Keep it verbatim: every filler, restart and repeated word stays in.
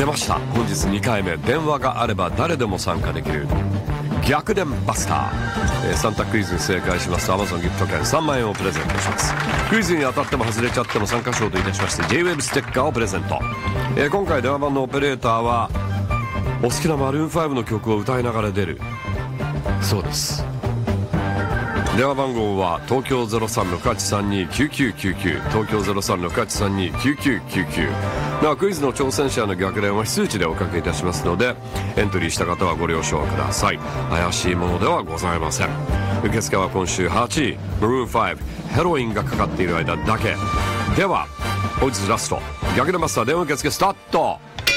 出ました。本日にかいめ、電話があれば誰でも参加できる逆電バスター、えー、さん択クイズに正解しますと Amazon ギフト券さんまんえんをプレゼントします。クイズに当たっても外れちゃっても参加賞といたしまして ジェイウェブ ステッカーをプレゼント、えー、今回電話番のオペレーターはお好きなマルーンファイブの曲を歌いながら出るそうです。電話番号は東京 ゼロさんろくはちさんに きゅうきゅうきゅうきゅう 東京 ゼロさんろくはちさんに きゅうきゅうきゅうきゅう。 なおクイズの挑戦者の逆電は非通知でおかけいたしますのでエントリーした方はご了承ください。怪しいものではございません。受付は今週はちいマルーンファイブヘロインがかかっている間だけでは、本日ラスト逆電マスター電話受付スタート。